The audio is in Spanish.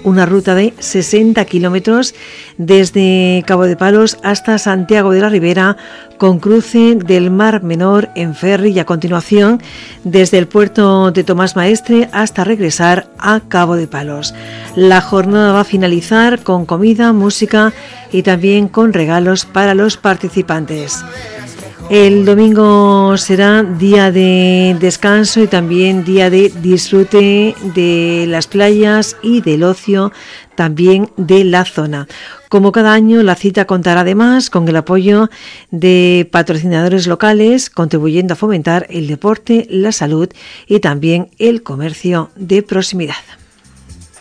una ruta de 60 kilómetros desde Cabo de Palos hasta Santiago de la Ribera, con cruce del Mar Menor en ferry y a continuación desde el puerto de Tomás Maestre hasta regresar a Cabo de Palos. La jornada va a finalizar con comida, música y también con regalos para los participantes. El domingo será día de descanso y también día de disfrute de las playas y del ocio también de la zona. Como cada año, la cita contará además con el apoyo de patrocinadores locales, contribuyendo a fomentar el deporte, la salud y también el comercio de proximidad.